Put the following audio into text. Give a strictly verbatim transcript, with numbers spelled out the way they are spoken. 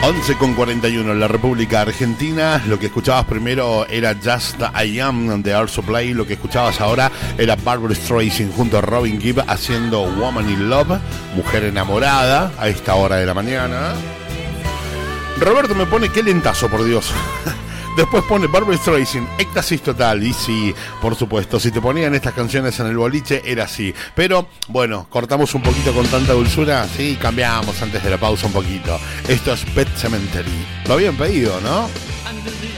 once con cuarenta y uno en la República Argentina. Lo que escuchabas primero era Just I Am de Air Supply. Lo que escuchabas ahora era Barbra Streisand junto a Robin Gibb haciendo Woman in Love, Mujer Enamorada, a esta hora de la mañana. Roberto me pone qué lentazo, por Dios. Después pone Barbra Streisand, éxtasis total. Y sí, por supuesto, si te ponían estas canciones en el boliche era así. Pero bueno, cortamos un poquito con tanta dulzura. Sí, cambiamos antes de la pausa un poquito. Esto es Pet Sematary. Lo habían pedido, ¿no?